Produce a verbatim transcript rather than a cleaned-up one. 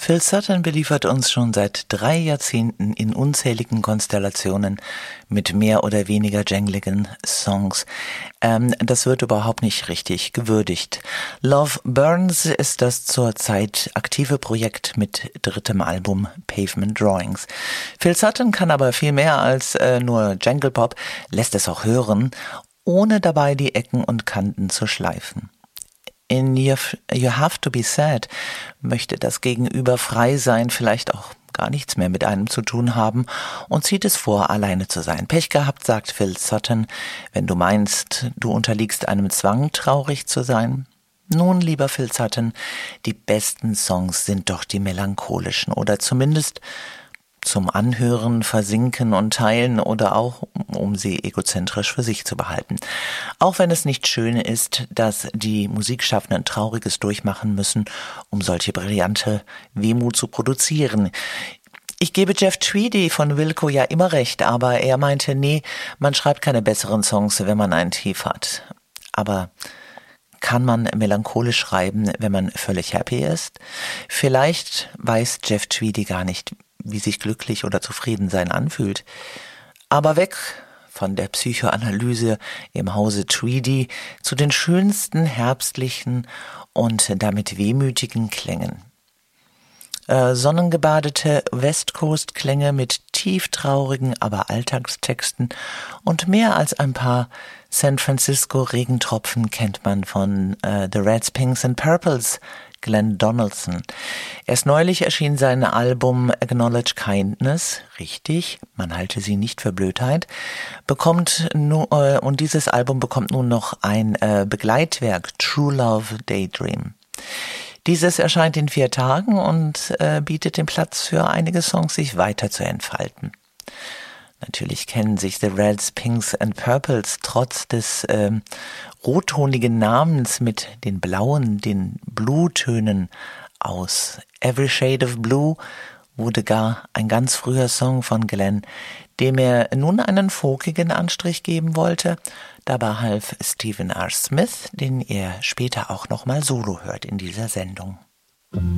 Phil Sutton beliefert uns schon seit drei Jahrzehnten in unzähligen Konstellationen mit mehr oder weniger jängligen Songs. Ähm, das wird überhaupt nicht richtig gewürdigt. Love Burns ist das zurzeit aktive Projekt mit drittem Album Pavement Drawings. Phil Sutton kann aber viel mehr als äh, nur Jangle Pop, lässt es auch hören, ohne dabei die Ecken und Kanten zu schleifen. In You Have to Be Sad möchte das Gegenüber frei sein, vielleicht auch gar nichts mehr mit einem zu tun haben und zieht es vor, alleine zu sein. Pech gehabt, sagt Phil Sutton, wenn du meinst, du unterliegst einem Zwang, traurig zu sein. Nun, lieber Phil Sutton, die besten Songs sind doch die melancholischen oder zumindest zum Anhören, Versinken und Teilen oder auch, um sie egozentrisch für sich zu behalten. Auch wenn es nicht schön ist, dass die Musikschaffenden Trauriges durchmachen müssen, um solche brillante Wehmut zu produzieren. Ich gebe Jeff Tweedy von Wilco ja immer recht, aber er meinte, nee, man schreibt keine besseren Songs, wenn man ein Tief hat. Aber kann man melancholisch schreiben, wenn man völlig happy ist? Vielleicht weiß Jeff Tweedy gar nicht, wie sich glücklich oder zufrieden sein anfühlt. Aber weg von der Psychoanalyse im Hause Tweedy zu den schönsten herbstlichen und damit wehmütigen Klängen. Äh, sonnengebadete West Coast Klänge mit tieftraurigen, aber Alltagstexten und mehr als ein paar San Francisco Regentropfen kennt man von äh, The Reds, Pinks and Purples, Glenn Donaldson. Erst neulich erschien sein Album Acknowledge Kindness, richtig, man halte sie nicht für Blödheit, bekommt nu, äh, und dieses Album bekommt nun noch ein äh, Begleitwerk, True Love Daydream. Dieses erscheint in vier Tagen und äh, bietet den Platz für einige Songs, sich weiter zu entfalten. Natürlich kennen sich The Reds, Pinks and Purples trotz des ähm, rottonigen Namens mit den blauen, den Blue-Tönen aus. Every Shade of Blue wurde gar ein ganz früher Song von Glenn, dem er nun einen folkigen Anstrich geben wollte. Dabei half Stephen R. Smith, den er später auch nochmal solo hört in dieser Sendung.